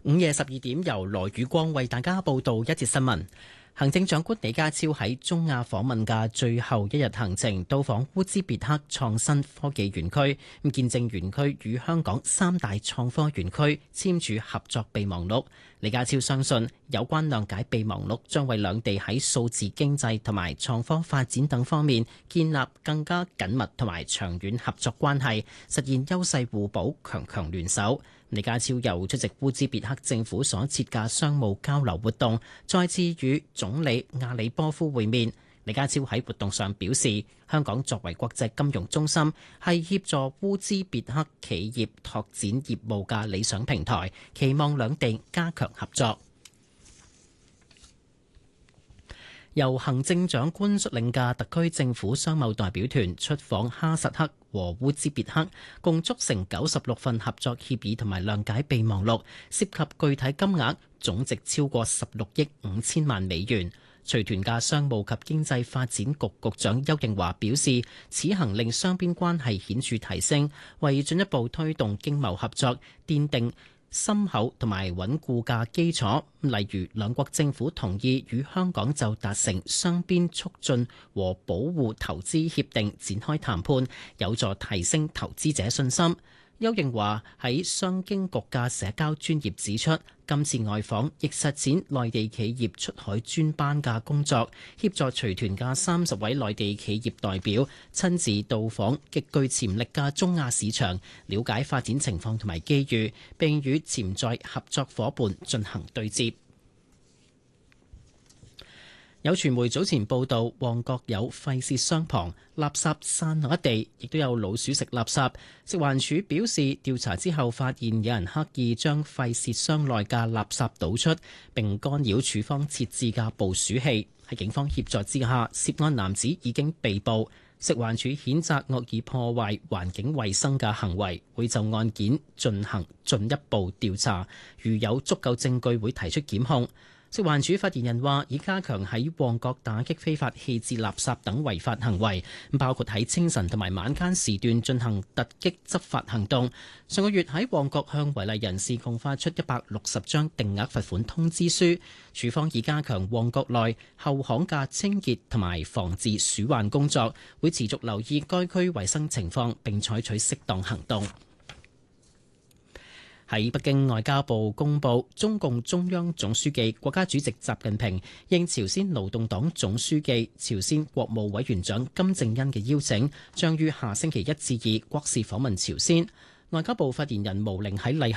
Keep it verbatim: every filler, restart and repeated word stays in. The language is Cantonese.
午夜十二點，由羅宇光為大家報道一節新聞。行政長官李家超喺中亞訪問嘅最後一日行程，到訪烏茲別克創新科技園區，咁見證園區與香港三大創科園區簽署合作備忘錄。李家超相信有關諒解備忘錄將為兩地喺數字經濟同埋創科發展等方面建立更加緊密同埋長遠合作關係，實現優勢互補、強強聯手。李家超又出席烏茲別克政府所設嘅商務交流活動，再次與總理亞里波夫會面。李家超喺活動上表示，香港作為國際金融中心，係協助烏茲別克企業拓展業務嘅理想平台，期望兩地加強合作。由行政長官率領嘅特區政府商貿代表團出訪哈薩克和烏茲別克，共促成九十六份合作協議同埋諒解備忘錄，涉及具體金額總值超過十六億五千萬美元。隨團嘅商務及經濟發展局局長邱應華表示，此行令雙邊關係顯著提升，為進一步推動經貿合作奠定深厚同埋穩固嘅基礎，例如兩國政府同意與香港就達成雙邊促進和保護投資協定展開談判，有助提升投資者信心。邱應華喺商經局嘅社交專頁指出，今次外訪亦實踐內地企業出海專班嘅工作，協助隨團嘅三十位內地企業代表親自到訪極具潛力嘅中亞市場，了解發展情況同埋機遇，並與潛在合作夥伴進行對接。有傳媒早前報道，旺角有廢屑箱旁垃圾散落一地，亦都有老鼠食垃圾。食環署表示，調查之後發現有人刻意將廢屑箱內嘅垃圾倒出，並干擾署方設置嘅捕鼠器。喺警方協助之下，涉案男子已經被捕。食環署譴責惡意破壞環境衛生嘅行為，會就案件進行進一步調查，如有足夠證據會提出檢控。食環署發言人話，已加強喺旺角打擊非法棄置垃圾等違法行為，包括喺清晨同埋晚間時段進行突擊執法行動。上個月喺旺角向違例人士共發出一百六十張定額罰款通知書。署方已加強旺角內後巷嘅清潔同埋防治鼠患工作，會持續留意該區衛生情況並採取適當行動。喺北京，外交部公布，中共中央總書記、國家主席習近平應朝鮮勞動黨總書記、朝鮮國務委員長金正恩嘅邀請，將於下星期一至二國事訪問朝鮮。外交部發言人毛寧喺例